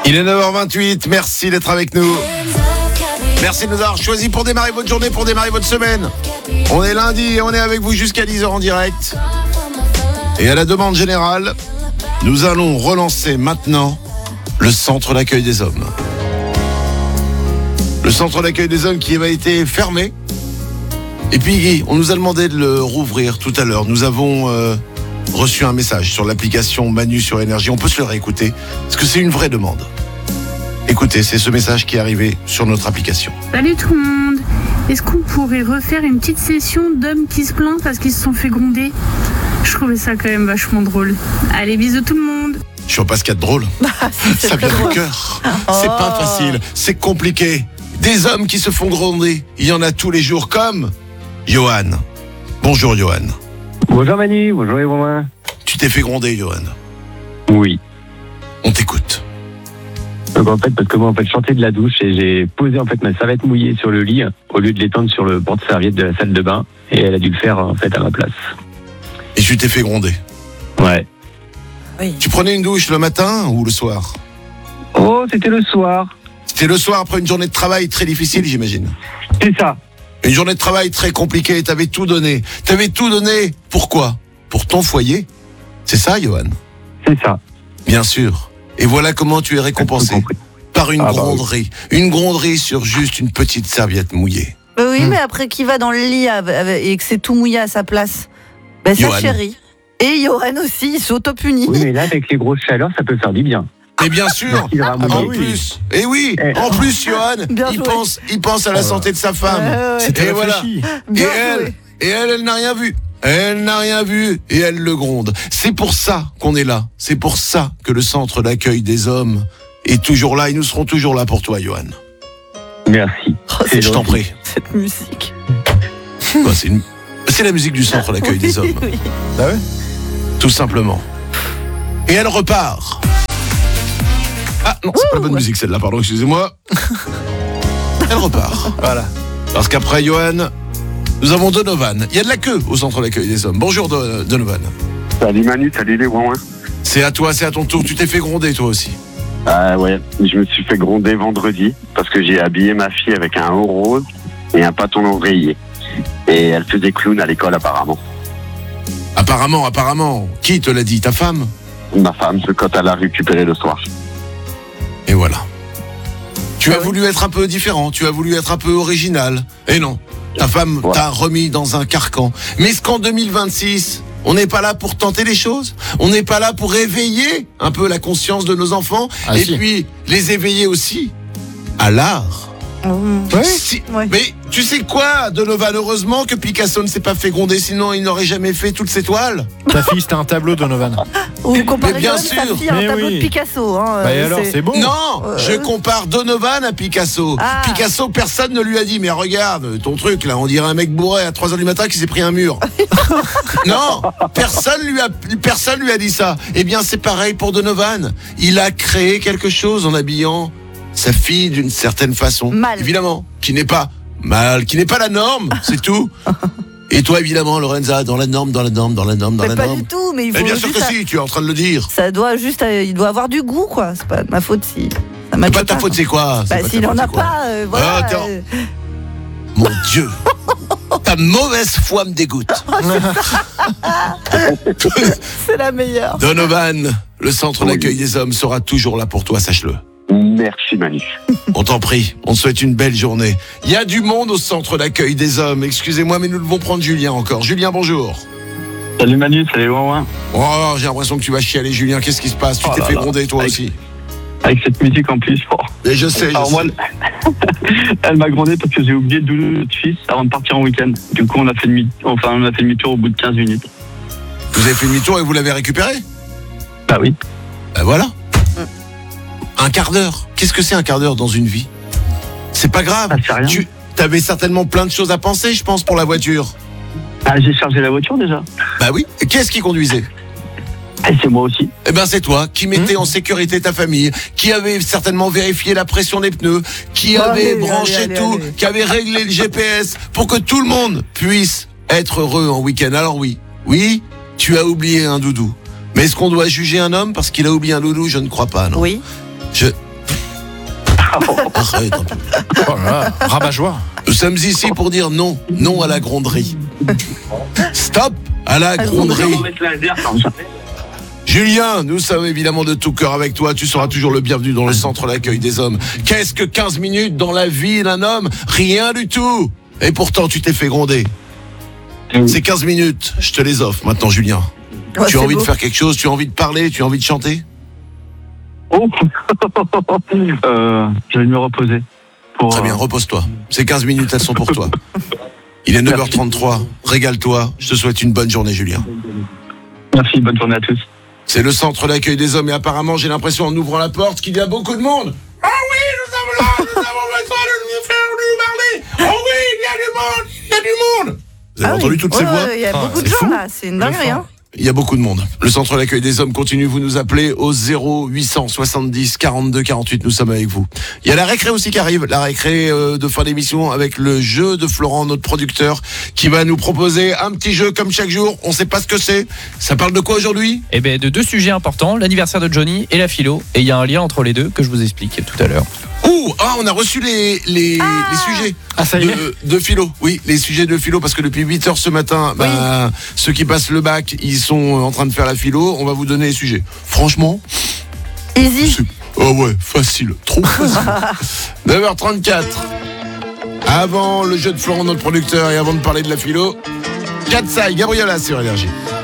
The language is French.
Il est 9h28, merci d'être avec nous. Merci de nous avoir choisi pour démarrer votre journée, pour démarrer votre semaine. On est lundi et on est avec vous jusqu'à 10h en direct. Et à la demande générale, nous allons relancer maintenant le centre d'accueil des hommes. Le centre d'accueil des hommes qui avait été fermé. Et puis, on nous a demandé de le rouvrir tout à l'heure. Nous avons reçu un message sur l'application Manu sur Énergie. On peut se le réécouter, parce que c'est une vraie demande. Écoutez, c'est ce message qui est arrivé sur notre application. Salut tout le monde. Est-ce qu'on pourrait refaire une petite session d'hommes qui se plaignent parce qu'ils se sont fait gronder? Je trouvais ça quand même vachement drôle. Allez, bisous tout le monde. Je vois pas ce qu'il y a de drôle. Ça vient du cœur. C'est pas facile, c'est compliqué. Des hommes qui se font gronder, il y en a tous les jours, comme Johan. Bonjour Johan. Bonjour Manu, bonjour les Romains. Tu t'es fait gronder Johan. Oui. On t'écoute. Donc en fait, parce que moi en fait, je sortais de la douche et j'ai posé en fait ma serviette mouillée sur le lit au lieu de l'étendre sur le porte-serviette de la salle de bain et elle a dû le faire en fait à ma place. Et tu t'es fait gronder. Ouais. Oui. Tu prenais une douche le matin ou le soir? Oh, c'était le soir. C'était le soir après une journée de travail très difficile, j'imagine. C'est ça. Une journée de travail très compliquée, t'avais tout donné. T'avais tout donné, pourquoi? Pour ton foyer. C'est ça, Johan? C'est ça. Bien sûr. Et voilà comment tu es récompensé. Par une gronderie. Une gronderie sur juste une petite serviette mouillée. Oui, mais après qui va dans le lit et que c'est tout mouillé à sa place, sa Johan. chérie. Et Johan aussi, il s'auto-punit. Oui, mais là avec les grosses chaleurs, ça peut faire du bien. Et bien sûr, Il ira mouiller. en plus. Et oui, en plus, Johan, Bien il joué. pense à la santé de sa femme. C'était Et voilà. Bien Et joué. elle n'a rien vu. Elle n'a rien vu et elle le gronde. C'est pour ça qu'on est là. C'est pour ça que le centre d'accueil des hommes est toujours là et nous serons toujours là pour toi, Johan. Merci. Je t'en prie. Cette musique. Bah, c'est la musique du centre d'accueil des hommes. Oui. Ah ouais? Tout simplement. Et elle repart. Ah non, c'est pas la bonne musique celle-là, pardon, excusez-moi. Elle repart. Voilà. Parce qu'après Johan, nous avons Donovan. Il y a de la queue au centre d'accueil des hommes. Bonjour Donovan. Salut Manu, salut les Romains. C'est à toi, c'est à ton tour. Tu t'es fait gronder toi aussi. Ah ouais, je me suis fait gronder vendredi parce que j'ai habillé ma fille avec un haut rose et un pantalon rayé. Et elle faisait clown à l'école apparemment. Apparemment. Qui te l'a dit? Ta femme? Ma femme, c'est quand elle a récupéré le soir. Et voilà. Tu as voulu être un peu différent, tu as voulu être un peu original. Et non, ta femme t'a remis dans un carcan. Mais est-ce qu'en 2026, on n'est pas là pour tenter les choses? On n'est pas là pour éveiller un peu la conscience de nos enfants et puis les éveiller aussi à l'art? Ouais. Mais tu sais quoi, Donovan, heureusement que Picasso ne s'est pas fait gronder, sinon il n'aurait jamais fait toutes ces toiles. Ta fille, c'était un tableau, Donovan. Ou comparer bien Johan et sa sûr. fille à un Mais tableau oui. de Picasso. Hein, Bah et alors, c'est beau. Non, je compare Donovan à Picasso. Ah. Picasso, personne ne lui a dit, mais regarde ton truc là, on dirait un mec bourré à 3h du matin qui s'est pris un mur. Non, personne lui a dit ça. Eh bien, c'est pareil pour Donovan. Il a créé quelque chose en habillant sa fille d'une certaine façon. Mal. Évidemment, qui n'est pas mal, qui n'est pas la norme, c'est tout. Et toi, évidemment, Lorenza, dans la norme. Mais pas du tout, mais il Eh faut bien sûr juste que si, tu es en train de le dire. ça doit juste, il doit avoir du goût, quoi. C'est pas de ma faute si. Ça matche C'est pas ta faute, c'est quoi? Bah C'est pas s'il ta en faute, a c'est quoi? pas, voilà. Ah, attends. Mon Dieu, ta mauvaise foi me dégoûte. C'est la meilleure. Donovan, le centre d'accueil des hommes sera toujours là pour toi, sache-le. Merci Manu. On t'en prie, on te souhaite une belle journée. Il y a du monde au centre d'accueil des hommes. Excusez-moi, mais nous devons prendre Julien encore. Julien, bonjour. Salut Manu, salut les Romains. Oh, j'ai l'impression que tu vas chialer, Julien. Qu'est-ce qui se passe? Tu t'es fait gronder, toi aussi. Avec cette musique en plus. Oh. Et je sais. Alors moi, elle m'a grondé parce que j'ai oublié de douler notre fils avant de partir en week-end. Du coup, on a fait demi-tour au bout de 15 minutes. Vous avez fait demi-tour et vous l'avez récupéré? Bah oui. Ben voilà. Un quart d'heure. Qu'est-ce que c'est un quart d'heure dans une vie? C'est pas grave. Ah, c'est rien. Tu avais certainement plein de choses à penser, je pense, pour la voiture. Ah, j'ai chargé la voiture déjà. Bah oui. Et qu'est-ce qui conduisait? Et c'est moi aussi. Eh ben c'est toi qui mettais en sécurité ta famille, qui avait certainement vérifié la pression des pneus, qui avait branché tout, qui avait réglé le GPS pour que tout le monde puisse être heureux en week-end. Alors oui, tu as oublié un doudou. Mais est-ce qu'on doit juger un homme parce qu'il a oublié un doudou? Je ne crois pas, non. Oui. Arrête un peu. Oh là là, rabat-joie. Nous sommes ici pour dire non. Non à la gronderie. Stop à la gronderie. Julien, nous sommes évidemment de tout cœur avec toi. Tu seras toujours le bienvenu dans le centre d'accueil des hommes. Qu'est-ce que 15 minutes dans la vie d'un homme? Rien du tout. Et pourtant, tu t'es fait gronder. Ces 15 minutes, je te les offre maintenant, Julien. Ouais, Tu as c'est envie beau. de faire quelque chose? Tu as envie de parler? Tu as envie de chanter? Oh. Je vais me reposer. Très bien, repose-toi. Ces 15 minutes, elles sont pour toi. Il est 9h33. Régale-toi. Je te souhaite une bonne journée, Julien. Merci, bonne journée à tous. C'est le centre d'accueil des hommes et apparemment, j'ai l'impression en ouvrant la porte qu'il y a beaucoup de monde. Ah oui, nous avons là, nous avons besoin de faire nous parler. Oh oui, il y a du monde, il y a du monde. Vous avez entendu toutes ces voix? Il y a beaucoup de c'est gens fou. là, c'est une dinguerie. Hein. Il y a beaucoup de monde. Le centre d'accueil des hommes continue, vous nous appelez au 0870 42 48, nous sommes avec vous. Il y a la récré aussi qui arrive, la récré de fin d'émission avec le jeu de Florent, notre producteur, qui va nous proposer un petit jeu comme chaque jour. On sait pas ce que c'est. Ça parle de quoi aujourd'hui? Eh ben de deux sujets importants, l'anniversaire de Johnny et la philo. Et il y a un lien entre les deux que je vous explique tout à l'heure. On a reçu les sujets ça y est. de philo. Oui, les sujets de philo, parce que depuis 8h ce matin, ceux qui passent le bac, ils sont en train de faire la philo. On va vous donner les sujets. Franchement, Easy. oh ouais, facile, trop facile. 9h34. Avant le jeu de Florent, notre producteur, et avant de parler de la philo, Katsai, Gabriela sur Énergie.